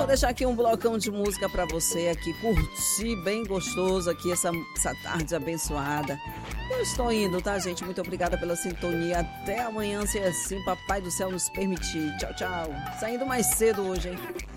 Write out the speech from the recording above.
Vou deixar aqui um blocão de música pra você aqui curtir bem gostoso aqui essa tarde abençoada. Eu estou indo, tá, gente? Muito obrigada pela sintonia. Até amanhã, se assim Papai do Céu nos permitir. Tchau, tchau. Saindo mais cedo hoje, hein?